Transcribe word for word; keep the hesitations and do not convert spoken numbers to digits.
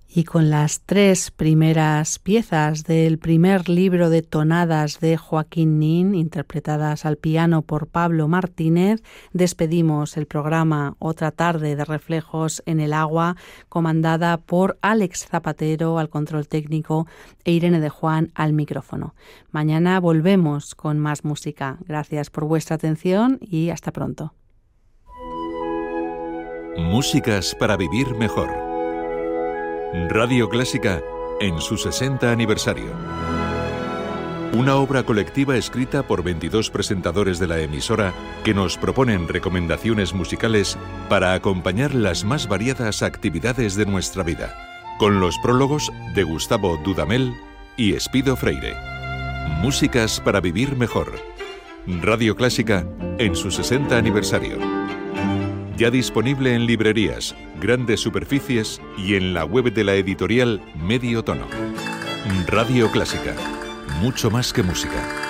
Y con las tres primeras piezas del primer libro de tonadas de Joaquín Nin, interpretadas al piano por Pablo Martínez, despedimos el programa Otra tarde de reflejos en el agua, comandada por Alex Zapatero al control técnico e Irene de Juan al micrófono. Mañana volvemos con más música. Gracias por vuestra atención y hasta pronto. Músicas para vivir mejor. Radio Clásica en su sesenta aniversario. Una obra colectiva escrita por veintidós presentadores de la emisora que nos proponen recomendaciones musicales para acompañar las más variadas actividades de nuestra vida, con los prólogos de Gustavo Dudamel y Espido Freire. Músicas para vivir mejor. Radio Clásica en su sesenta aniversario. Ya disponible en librerías, grandes superficies y en la web de la editorial Medio Tono. Radio Clásica. Mucho más que música.